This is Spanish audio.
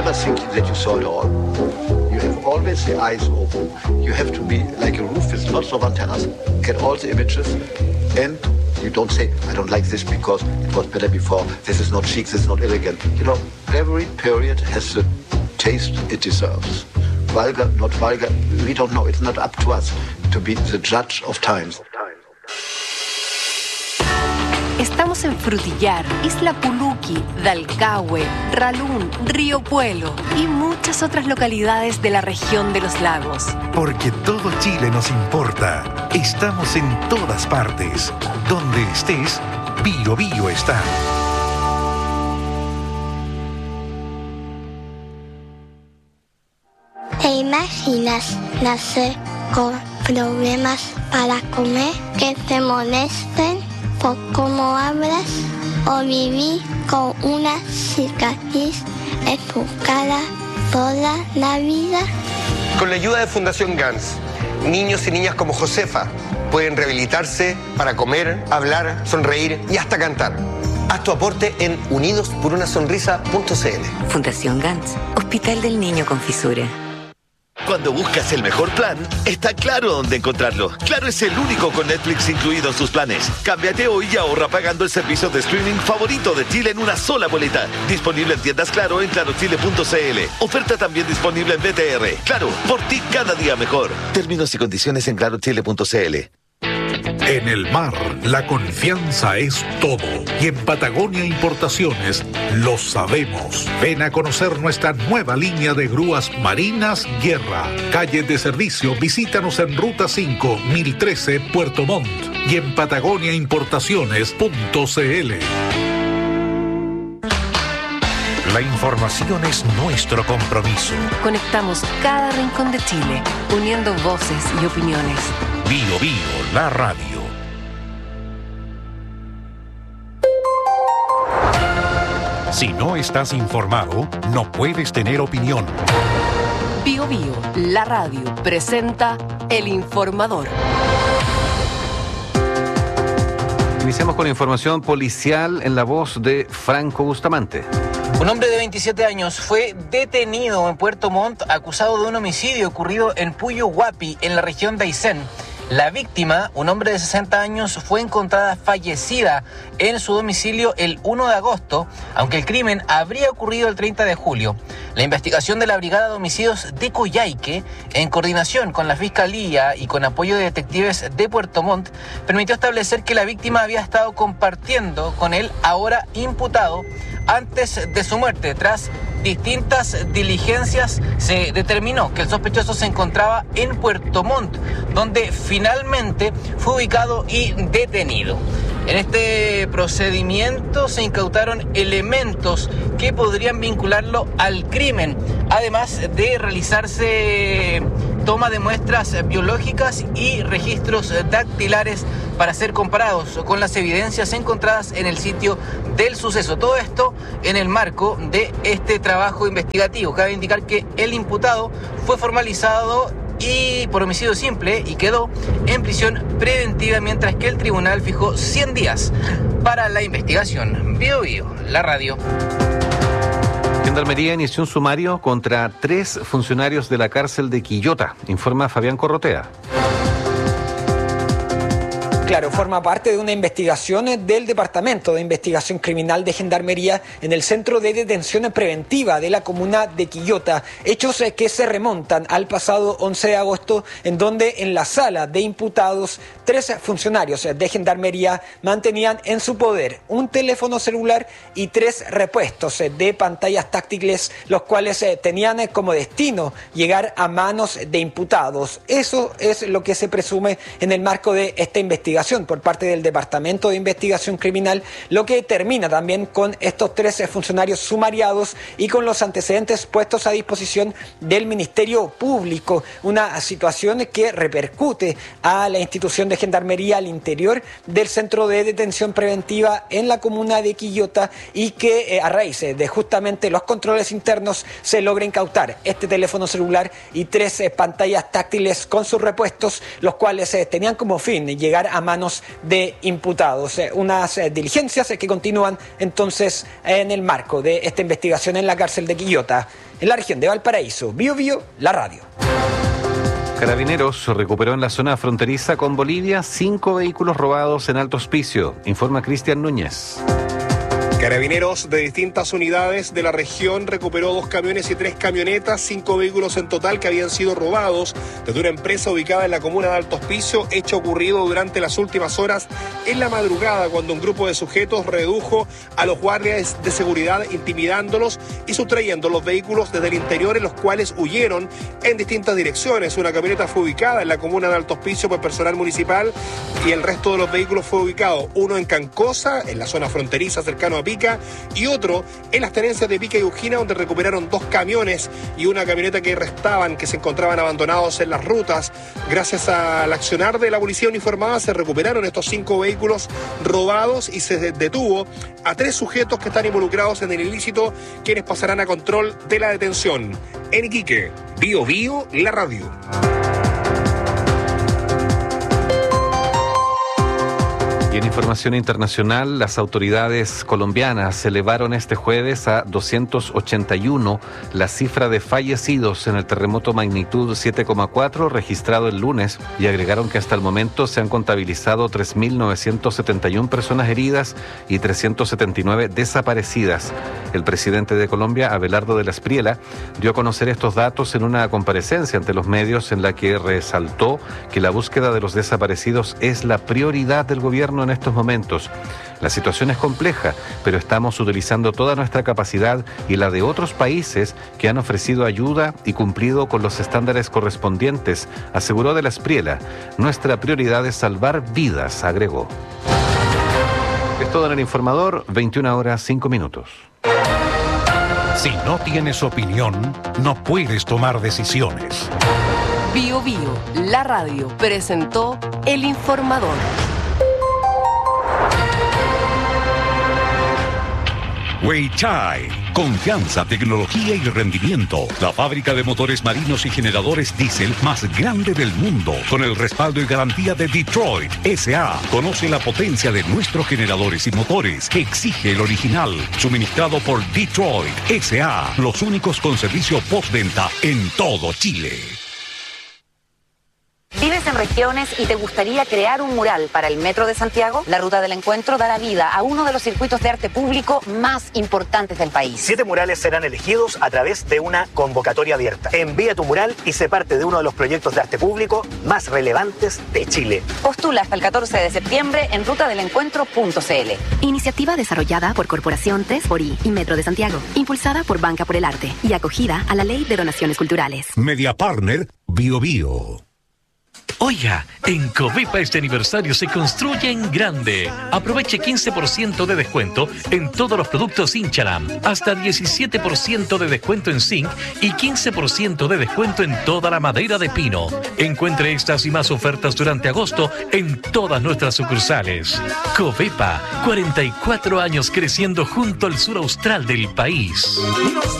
never think that you saw it all. You have always the eyes open. You have to be like a roof with lots of antennas, get all the images, and you don't say, I don't like this because it was better before, this is not chic, this is not elegant. You know, every period has the taste it deserves. Vulgar, not vulgar, we don't know. It's not up to us to be the judge of times. Estamos en Frutillar, Isla Puluqui, Dalcahue, Ralún, Río Puelo y muchas otras localidades de la región de los lagos. Porque todo Chile nos importa. Estamos en todas partes. Donde estés, Bío Bío está. ¿Te imaginas nacer con problemas para comer, que te molesten por cómo hablas, o vivir con una cicatriz en tu cara toda la vida? Con la ayuda de Fundación GANS, niños y niñas como Josefa pueden rehabilitarse para comer, hablar, sonreír y hasta cantar. Haz tu aporte en unidosporunasonrisa.cl. Fundación GANS, Hospital del Niño con Fisura. Cuando buscas el mejor plan, está Claro dónde encontrarlo. Claro es el único con Netflix incluido en sus planes. Cámbiate hoy y ahorra pagando el servicio de streaming favorito de Chile en una sola boleta. Disponible en tiendas Claro en clarochile.cl. Oferta también disponible en BTR. Claro, por ti cada día mejor. Términos y condiciones en clarochile.cl. En el mar, la confianza es todo. Y en Patagonia Importaciones lo sabemos. Ven a conocer nuestra nueva línea de grúas marinas Guerra. Calle de servicio, visítanos en Ruta 5, 1013, Puerto Montt. Y en patagoniaimportaciones.cl. La información es nuestro compromiso. Conectamos cada rincón de Chile, uniendo voces y opiniones. Bío Bío, la radio. Si no estás informado, no puedes tener opinión. Bío Bío, la radio, presenta El Informador. Iniciamos con la información policial en la voz de Franco Bustamante. Un hombre de 27 años fue detenido en Puerto Montt acusado de un homicidio ocurrido en Puyo Huapi, en la región de Aysén. La víctima, un hombre de 60 años, fue encontrada fallecida en su domicilio el 1 de agosto, aunque el crimen habría ocurrido el 30 de julio. La investigación de la Brigada de Homicidios de Coyhaique, en coordinación con la Fiscalía y con apoyo de detectives de Puerto Montt, permitió establecer que la víctima había estado compartiendo con el ahora imputado antes de su muerte. Tras distintas diligencias se determinó que el sospechoso se encontraba en Puerto Montt, donde finalmente fue ubicado y detenido. En este procedimiento se incautaron elementos que podrían vincularlo al crimen, además de realizarse toma de muestras biológicas y registros dactilares para ser comparados con las evidencias encontradas en el sitio del suceso. Todo esto en el marco de este trabajo investigativo. Cabe indicar que el imputado fue formalizado y por homicidio simple y quedó en prisión preventiva, mientras que el tribunal fijó 100 días para la investigación. Bío Bío, la radio. Gendarmería inició un sumario contra 3 funcionarios de la cárcel de Quillota, informa Fabián Corrotea. Claro, forma parte de una investigación del Departamento de Investigación Criminal de Gendarmería en el Centro de Detención Preventiva de la comuna de Quillota. Hechos que se remontan al pasado 11 de agosto, en donde en la sala de imputados 3 funcionarios de Gendarmería mantenían en su poder un teléfono celular y 3 repuestos de pantallas táctiles, los cuales tenían como destino llegar a manos de imputados. Eso es lo que se presume en el marco de esta investigación por parte del Departamento de Investigación Criminal, lo que termina también con estos 13 funcionarios sumariados y con los antecedentes puestos a disposición del Ministerio Público, una situación que repercute a la institución de Gendarmería al interior del Centro de Detención Preventiva en la comuna de Quillota, y que a raíz de justamente los controles internos se logra incautar este teléfono celular y 3 pantallas táctiles con sus repuestos, los cuales tenían como fin llegar a manos de imputados. Unas diligencias que continúan entonces en el marco de esta investigación en la cárcel de Quillota, en la región de Valparaíso. Biobío, la radio. Carabineros recuperó en la zona fronteriza con Bolivia 5 vehículos robados en Alto Hospicio, informa Cristian Núñez. Carabineros de distintas unidades de la región recuperó 2 camiones y 3 camionetas, 5 vehículos en total que habían sido robados desde una empresa ubicada en la comuna de Alto Hospicio, hecho ocurrido durante las últimas horas en la madrugada, cuando un grupo de sujetos redujo a los guardias de seguridad intimidándolos y sustrayendo los vehículos desde el interior, en los cuales huyeron en distintas direcciones. Una camioneta fue ubicada en la comuna de Alto Hospicio por personal municipal y el resto de los vehículos fue ubicado, uno en Cancosa, en la zona fronteriza cercano a Pica, y otro en las tenencias de Pica y Ujina, donde recuperaron 2 camiones y una camioneta que se encontraban abandonados en las rutas. Gracias al accionar de la policía uniformada se recuperaron estos 5 vehículos robados y se detuvo a 3 sujetos que están involucrados en el ilícito, quienes pasarán a control de la detención. En Iquique, Biobío, la radio. Y en información internacional, las autoridades colombianas elevaron este jueves a 281 la cifra de fallecidos en el terremoto magnitud 7,4 registrado el lunes y agregaron que hasta el momento se han contabilizado 3.971 personas heridas y 379 desaparecidas. El presidente de Colombia, Abelardo de la Espriella, dio a conocer estos datos en una comparecencia ante los medios en la que resaltó que la búsqueda de los desaparecidos es la prioridad del gobierno en estos momentos. La situación es compleja, pero estamos utilizando toda nuestra capacidad y la de otros países que han ofrecido ayuda y cumplido con los estándares correspondientes, aseguró de la Espriella. Nuestra prioridad es salvar vidas, agregó. Es todo en el Informador, 21:05. Si no tienes opinión, no puedes tomar decisiones. Biobío, la radio, presentó El Informador. Weichai, confianza, tecnología y rendimiento. La fábrica de motores marinos y generadores diésel más grande del mundo, con el respaldo y garantía de Detroit S.A. Conoce la potencia de nuestros generadores y motores. Exige el original, suministrado por Detroit S.A. Los únicos con servicio postventa en todo Chile. ¿Vives en regiones y te gustaría crear un mural para el Metro de Santiago? La Ruta del Encuentro dará vida a uno de los circuitos de arte público más importantes del país. 7 murales serán elegidos a través de una convocatoria abierta. Envía tu mural y sé parte de uno de los proyectos de arte público más relevantes de Chile. Postula hasta el 14 de septiembre en rutadelencuentro.cl. Iniciativa desarrollada por Corporación 3xI y Metro de Santiago, impulsada por Banca por el Arte y acogida a la Ley de Donaciones Culturales. Media Partner, Biobío. Oiga, en Covepa este aniversario se construye en grande. Aproveche 15% de descuento en todos los productos Inchalam, hasta 17% de descuento en zinc y 15% de descuento en toda la madera de pino. Encuentre estas y más ofertas durante agosto en todas nuestras sucursales. Covepa, 44 años creciendo junto al sur austral del país.